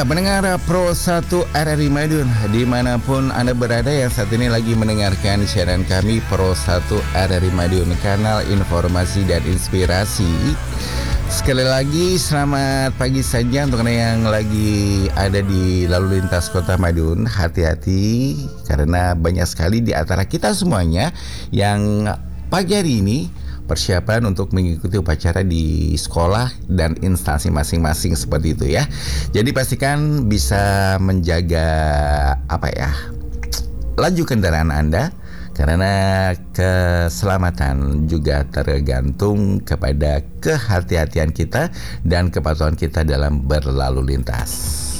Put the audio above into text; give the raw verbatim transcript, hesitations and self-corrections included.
Pendengar Pro satu R R I Madiun, dimanapun Anda berada yang saat ini lagi mendengarkan siaran kami Pro satu R R I Madiun, kanal informasi dan inspirasi. Sekali lagi selamat pagi saja untuk Anda yang lagi ada di lalu lintas kota Madiun. Hati-hati karena banyak sekali di antara kita semuanya yang pagi hari ini persiapan untuk mengikuti upacara di sekolah dan instansi masing-masing seperti itu ya. Jadi pastikan bisa menjaga apa ya, laju kendaraan Anda, karena keselamatan juga tergantung kepada kehati-hatian kita dan kepatuhan kita dalam berlalu lintas.